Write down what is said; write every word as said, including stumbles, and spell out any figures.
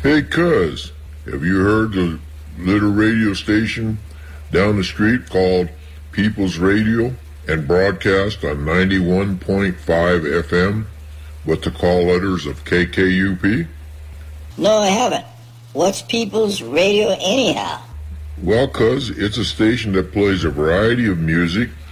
Hey, cuz, have you heard the little radio station down the street called People's Radio and broadcast on ninety-one point five F M with the call letters of K K U P? No, I haven't. What's People's Radio anyhow? Well, cuz, it's a station that plays a variety of music